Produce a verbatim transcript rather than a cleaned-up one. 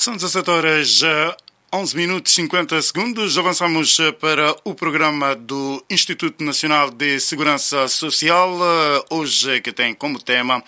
São dezassete horas, onze minutos e cinquenta segundos. Avançamos para o programa do Instituto Nacional de Segurança Social, hoje que tem como tema